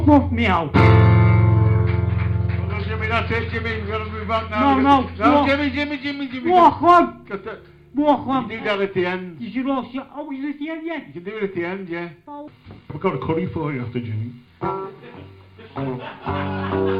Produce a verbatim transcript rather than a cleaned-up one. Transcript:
Off me out. Oh, Jimmy, that's it, Jimmy. We've got to move on now. No, no. No, walk. Jimmy, Jimmy, Jimmy, Jimmy. Walk on. Got to, Walk on. you do that at the end. You should also... Oh, is it the end yet? You can do it at the end, yeah. Oh. I've got a curry for you after Jimmy.